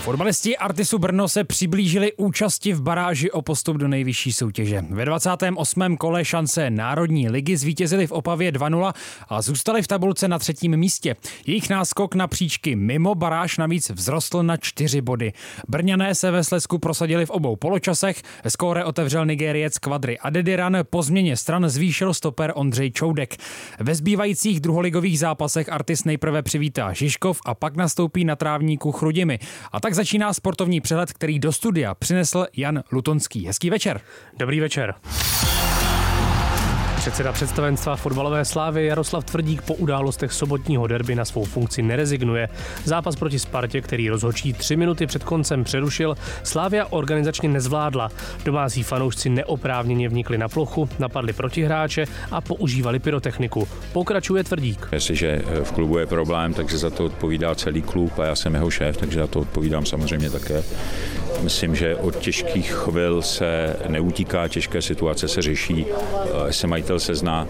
Fotbalisti Artisu Brno se přiblížili účasti v baráži o postup do nejvyšší soutěže. Ve 28. kole šance Národní ligy zvítězili v Opavě 2-0 a zůstali v tabulce na 3. místě. Jejich náskok na příčky mimo baráž navíc vzrostl na 4 body. Brňané se ve Slezsku prosadili v obou poločasech, skóre otevřel Nigériec Kvadri Adediran, po změně stran zvýšil stoper Ondřej Čoudek. Ve zbývajících druholigových zápasech Artis nejprve přivítá Žižkov a pak nastoupí na trávníku Chrudimi. A tak začíná sportovní přehled, který do studia přinesl Jan Lutonský. Hezký večer. Dobrý večer. Předseda představenstva fotbalové Slávy Jaroslav Tvrdík po událostech sobotního derby na svou funkci nerezignuje. Zápas proti Spartě, který rozhodčí 3 minuty před koncem přerušil, Slavia organizačně nezvládla. Domácí fanoušci neoprávněně vnikli na plochu, napadli protihráče a používali pyrotechniku. Pokračuje Tvrdík. Jestliže v klubu je problém, takže za to odpovídá celý klub a já jsem jeho šéf, takže za to odpovídám samozřejmě také. Myslím, že od těžkých chvil se neutíká, těžké situace se řeší. Jestli majitel sezná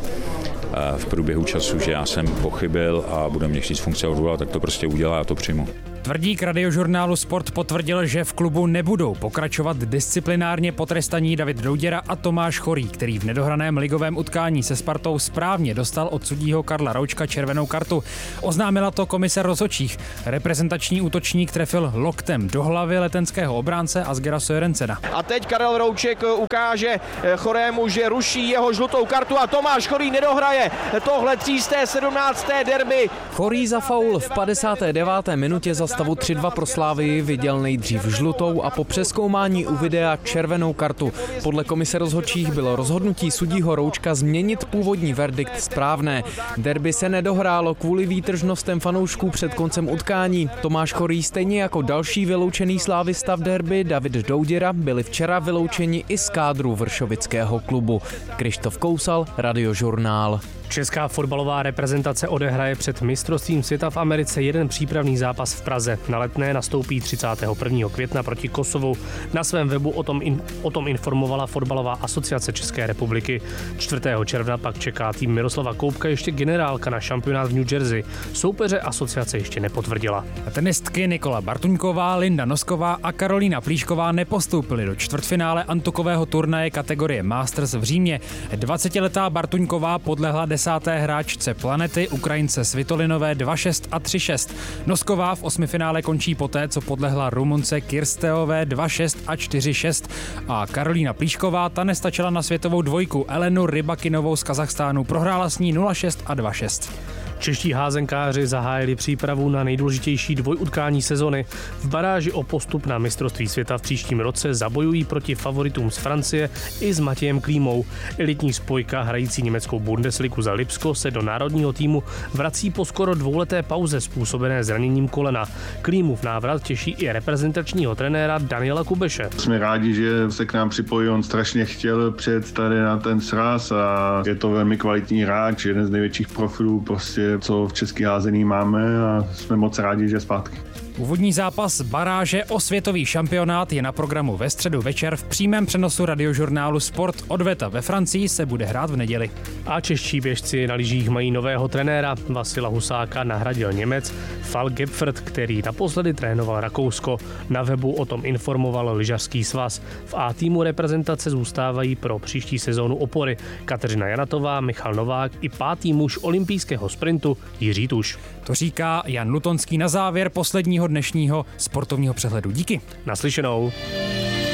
v průběhu času, že já jsem pochybil a bude mě chtít z funkce odvolat, tak to prostě udělá a to přijmu. Tvrdík Radiožurnálu Sport potvrdil, že v klubu nebudou pokračovat disciplinárně potrestaní David Douděra a Tomáš Chorý, který v nedohraném ligovém utkání se Spartou správně dostal od sudího Karla Roučka červenou kartu. Oznámila to komise rozhodčích. Reprezentační útočník trefil loktem do hlavy letenského obránce Asgera Sörensena. A teď Karel Rouček ukáže Chorému, že ruší jeho žlutou kartu a Tomáš Chorý nedohraje tohle 317. derby. Chorý za faul v 59. minutě za stavu 3-2 pro Slávii viděl nejdřív žlutou a po přezkoumání u videa červenou kartu. Podle komise rozhodčích bylo rozhodnutí sudího Roučka změnit původní verdikt správné. Derby se nedohrálo kvůli výtržnostem fanoušků před koncem utkání. Tomáš Chorý stejně jako další vyloučený slávista v derby David Douděra byli včera vyloučeni i z kádru vršovického klubu. Krištof Kousal, Radiožurnál. Česká fotbalová reprezentace odehraje před mistrovstvím světa v Americe jeden přípravný zápas v Praze. Na Letné nastoupí 31. května proti Kosovu. Na svém webu o tom informovala Fotbalová asociace České republiky. 4. června pak čeká tým Miroslava Koubka ještě generálka na šampionát v New Jersey. Soupeře asociace ještě nepotvrdila. Tenistky Nikola Bartuňková, Linda Nosková a Karolína Plíšková nepostoupily do čtvrtfinále antukového turnaje kategorie Masters v Římě. 20letá Bartuňková podlehla 10. hráčce planety Ukrajince Svitolinové 2-6 a 3-6. Nosková v 8finále končí poté, co podlehla Rumunce Kirsteové 2-6 a 4-6. A Karolína Plíšková, ta nestačila na světovou dvojku Elenu Rybakinovou z Kazachstánu, prohrála s ní 0-6 a 2-6. Čeští házenkáři zahájili přípravu na nejdůležitější dvojutkání sezony. V baráži o postup na mistrovství světa v příštím roce zabojují proti favoritům z Francie i s Matějem Klímou. Elitní spojka hrající německou Bundesligu za Lipsko se do národního týmu vrací po skoro 2leté pauze způsobené zraněním kolena. Klímův návrat těší i reprezentačního trenéra Daniela Kubeše. Jsme rádi, že se k nám připojí, on strašně chtěl přijet tady na ten sraz a je to velmi kvalitní hráč, jeden z největších profilů prostě, co v český házený máme a jsme moc rádi, že je zpátky. Úvodní zápas baráže o světový šampionát je na programu ve středu večer v přímém přenosu Radiožurnálu Sport. Odveta ve Francii se bude hrát v neděli. A čeští běžci na lyžích mají nového trenéra. Vasila Husáka nahradil Němec Falk Gebfert, který naposledy trénoval Rakousko. Na webu o tom informoval lyžařský svaz. V A týmu reprezentace zůstávají pro příští sezónu opory Kateřina Janatová, Michal Novák i 5. muž olympijského sprintu Jiří Tuš. To říká Jan Lutonský na závěr posledního dnešního sportovního přehledu. Díky. Naslyšenou.